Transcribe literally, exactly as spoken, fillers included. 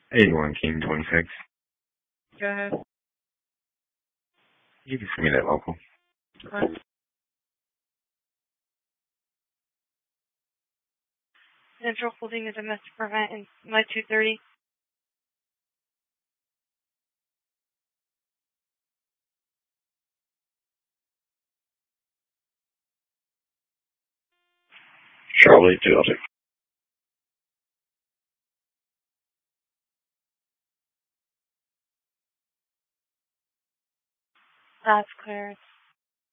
eighty-one King twenty-six. Go ahead. You can send me that local. What? Central holding a domestic prevent in my two thirty. Charlie Delta. That's clear.